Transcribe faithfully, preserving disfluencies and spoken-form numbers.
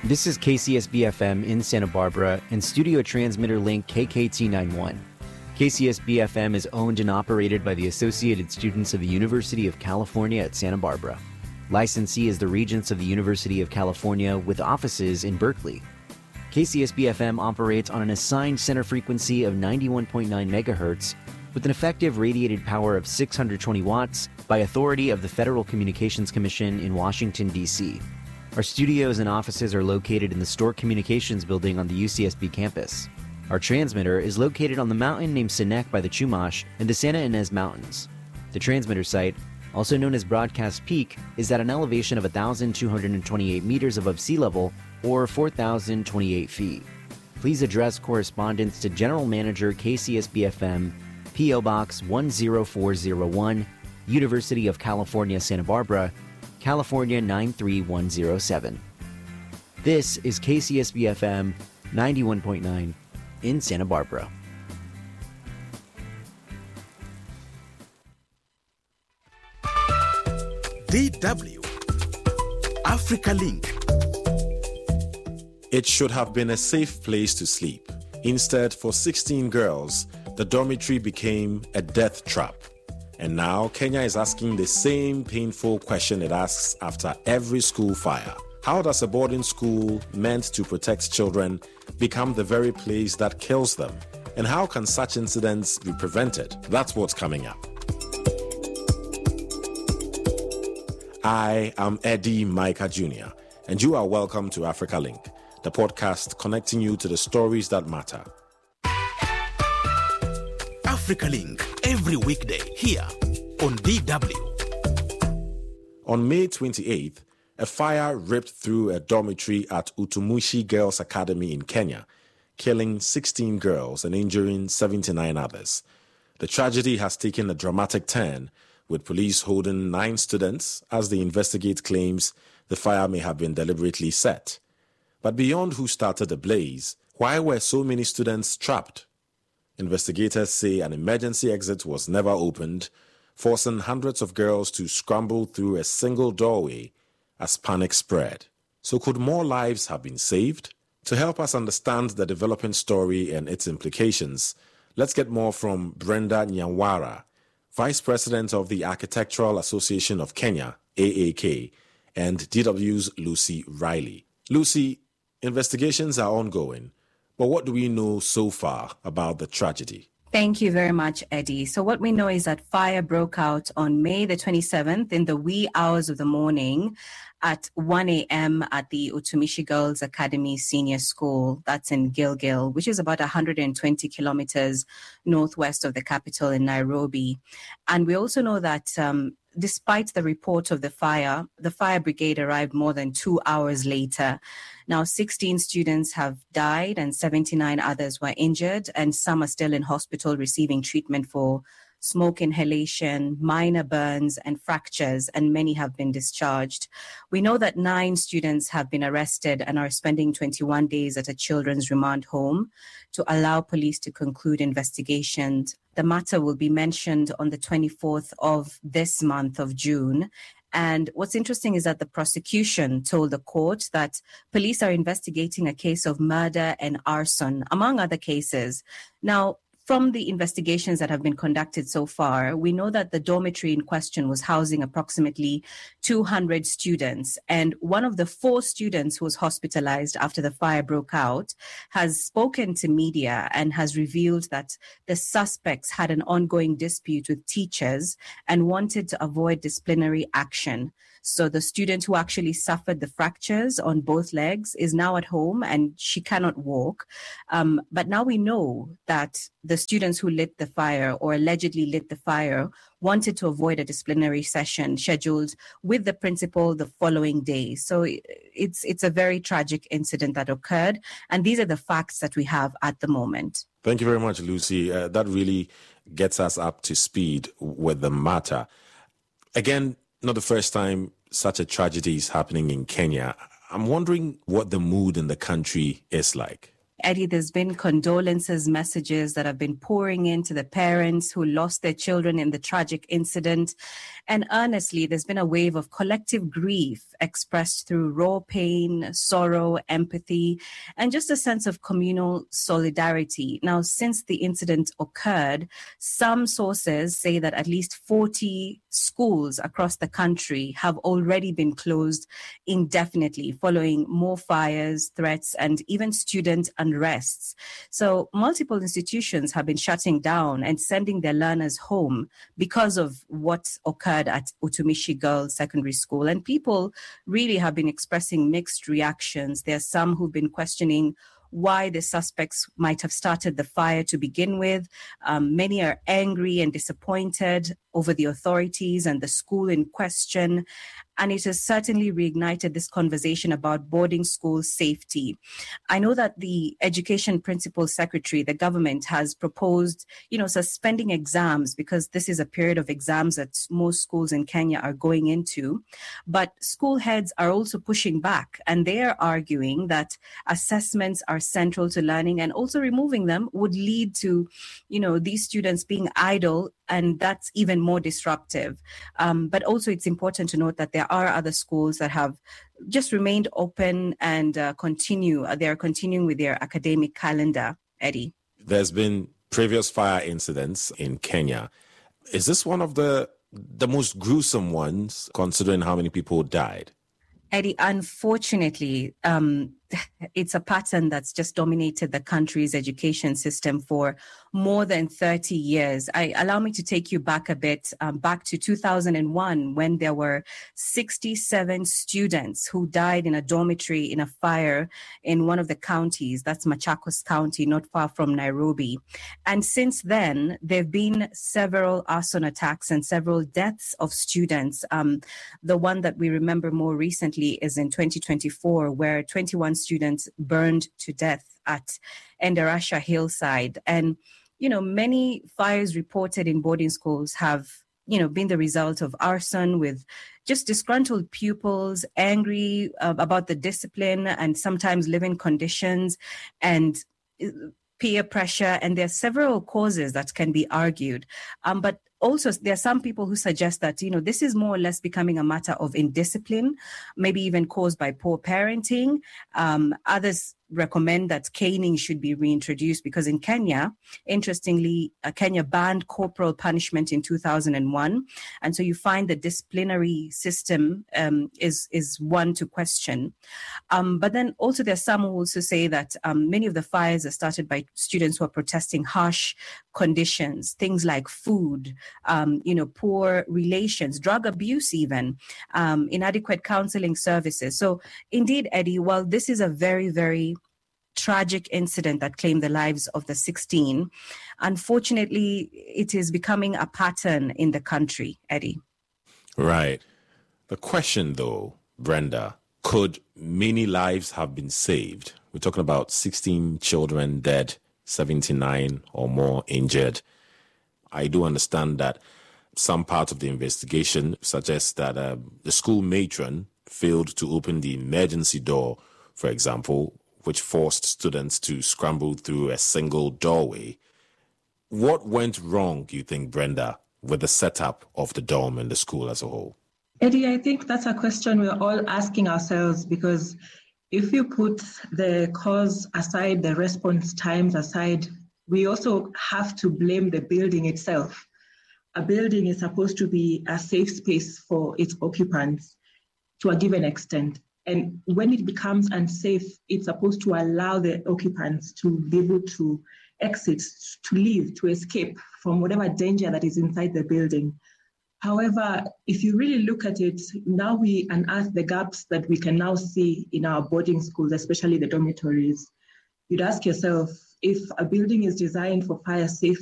This is K C S B F M in Santa Barbara and Studio Transmitter Link K K T ninety-one. K C S B F M is owned and operated by the Associated Students of the University of California at Santa Barbara. Licensee is the Regents of the University of California with offices in Berkeley. K C S B F M operates on an assigned center frequency of ninety-one point nine megahertz with an effective radiated power of six hundred twenty watts by authority of the Federal Communications Commission in Washington, D C Our studios and offices are located in the Stork Communications building on the U C S B campus. Our transmitter is located on the mountain named Sinek by the Chumash in the Santa Ynez Mountains. The transmitter site, also known as Broadcast Peak, is at an elevation of one thousand two hundred twenty-eight meters above sea level, or four thousand twenty-eight feet. Please address correspondence to General Manager K C S B F M, P O Box one zero four zero one, University of California, Santa Barbara, California nine three one zero seven. This is K C S B F M ninety-one point nine in Santa Barbara. D W Africa Link. It should have been a safe place to sleep. Instead, for sixteen girls, the dormitory became a death trap. And now Kenya is asking the same painful question it asks after every school fire. How does a boarding school meant to protect children become the very place that kills them? And how can such incidents be prevented? That's what's coming up. I am Eddie Micah Junior, and you are welcome to Africa Link, the podcast connecting you to the stories that matter. Africa Link, every weekday here on D W. On May twenty-eighth, a fire ripped through a dormitory at Utumushi Girls Academy in Kenya, killing sixteen girls and injuring seventy-nine others. The tragedy has taken a dramatic turn, with police holding nine students as they investigate claims the fire may have been deliberately set. But beyond who started the blaze, why were so many students trapped? Investigators say an emergency exit was never opened, forcing hundreds of girls to scramble through a single doorway as panic spread. So could more lives have been saved? To help us understand the developing story and its implications, let's get more from Brenda Nyawara, Vice President of the Architectural Association of Kenya, A A K, and D W's Lucy Riley. Lucy, investigations are ongoing, but what do we know so far about the tragedy? Thank you very much, Eddie. So what we know is that fire broke out on May the twenty-seventh in the wee hours of the morning at one a.m. at the Utumushi Girls Academy Senior School. That's in Gilgil, which is about one hundred twenty kilometers northwest of the capital in Nairobi. And we also know that um, despite the report of the fire, the fire brigade arrived more than two hours later. Now, sixteen students have died and seventy-nine others were injured, and some are still in hospital receiving treatment for smoke inhalation, minor burns, and fractures, and many have been discharged. We know that nine students have been arrested and are spending twenty-one days at a children's remand home to allow police to conclude investigations. The matter will be mentioned on the twenty-fourth of this month of June. And what's interesting is that the prosecution told the court that police are investigating a case of murder and arson, among other cases. Now, from the investigations that have been conducted so far, we know that the dormitory in question was housing approximately two hundred students. And one of the four students who was hospitalized after the fire broke out has spoken to media and has revealed that the suspects had an ongoing dispute with teachers and wanted to avoid disciplinary action. So the student who actually suffered the fractures on both legs is now at home and she cannot walk. Um, but now we know that the students who lit the fire or allegedly lit the fire wanted to avoid a disciplinary session scheduled with the principal the following day. So it's it's a very tragic incident that occurred. And these are the facts that we have at the moment. Thank you very much, Lucy. Uh, that really gets us up to speed with the matter. Again, not the first time such a tragedy is happening in Kenya. I'm wondering what the mood in the country is like. Eddie, there's been condolences messages that have been pouring in to the parents who lost their children in the tragic incident. And honestly, there's been a wave of collective grief expressed through raw pain, sorrow, empathy, and just a sense of communal solidarity. Now, since the incident occurred, some sources say that at least forty schools across the country have already been closed indefinitely following more fires, threats, and even student unrests. So multiple institutions have been shutting down and sending their learners home because of what occurred at Utumishi Girls Secondary School. And people really have been expressing mixed reactions. There are some who've been questioning why the suspects might have started the fire to begin with. Um, many are angry and disappointed over the authorities and the school in question. And it has certainly reignited this conversation about boarding school safety. I know that the Education Principal Secretary, the government, has proposed, you know, suspending exams because this is a period of exams that most schools in Kenya are going into. But school heads are also pushing back, and they are arguing that assessments are central to learning, and also removing them would lead to, you know, these students being idle, and that's even more disruptive. Um, but also it's important to note that there are other schools that have just remained open and uh, continue. They are continuing with their academic calendar, Eddie. There's been previous fire incidents in Kenya. Is this one of the the most gruesome ones, considering how many people died? Eddie, unfortunately, um, it's a pattern that's just dominated the country's education system for more than thirty years. I, allow me to take you back a bit, um, back to two thousand one, when there were sixty-seven students who died in a dormitory in a fire in one of the counties. That's Machakos County, not far from Nairobi. And since then, there have been several arson attacks and several deaths of students. Um, the one that we remember more recently is in twenty twenty-four, where twenty-one students burned to death at Endarasha Hillside. And, you know, many fires reported in boarding schools have, you know, been the result of arson, with just disgruntled pupils, angry uh, about the discipline and sometimes living conditions and peer pressure. And there are several causes that can be argued. Um, but also, there are some people who suggest that, you know, this is more or less becoming a matter of indiscipline, maybe even caused by poor parenting. Um, others recommend that caning should be reintroduced because in Kenya, interestingly, uh, Kenya banned corporal punishment in two thousand one. And so you find the disciplinary system um, is, is one to question. Um, but then also there are some who also say that um, many of the fires are started by students who are protesting harsh conditions, things like food, um, you know, poor relations, drug abuse even, um, inadequate counseling services. So indeed, Eddie, while this is a very, very tragic incident that claimed the lives of the sixteen, unfortunately, it is becoming a pattern in the country, Eddie. Right. The question, though, Brenda, could many lives have been saved? We're talking about sixteen children dead, seventy-nine or more injured. I do understand that some part of the investigation suggests that uh, the school matron failed to open the emergency door, for example, which forced students to scramble through a single doorway. What went wrong, you think, Brenda, with the setup of the dorm and the school as a whole? Eddie, I think that's a question we're all asking ourselves, because if you put the cause aside, the response times aside, we also have to blame the building itself. A building is supposed to be a safe space for its occupants to a given extent. And when it becomes unsafe, it's supposed to allow the occupants to be able to exit, to leave, to escape from whatever danger that is inside the building. However, if you really look at it, now we unearth the gaps that we can now see in our boarding schools, especially the dormitories. You'd ask yourself, if a building is designed for fire safety,